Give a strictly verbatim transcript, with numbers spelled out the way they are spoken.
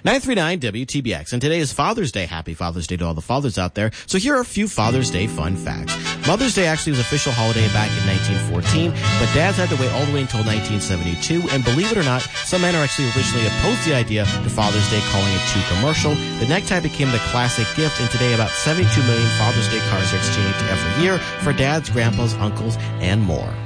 nine three nine W T B X, and today is Father's Day. Happy Father's Day to all the fathers out there. So here are a few Father's Day fun facts. Mother's Day actually was an official holiday back in nineteen fourteen, but dads had to wait all the way until nineteen seventy-two, and believe it or not, some men are actually originally opposed to the idea to Father's Day, calling it too commercial. The necktie became the classic gift, and today about seventy-two million Father's Day cards are exchanged every year for dads, grandpas, uncles, and more.